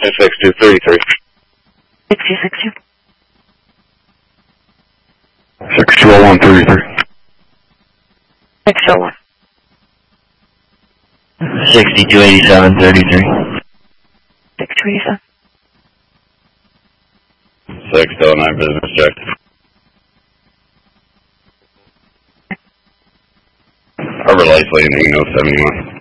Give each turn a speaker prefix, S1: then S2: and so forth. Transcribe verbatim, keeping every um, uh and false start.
S1: six two thirty-three.
S2: six two six two.
S1: six two oh one thirty-three.
S2: six oh one.
S3: sixty-two eighty-seven thirty-three.
S2: six two eighty-seven.
S1: six oh nine business check. Harbor Lights Lane, Eno seventy-one.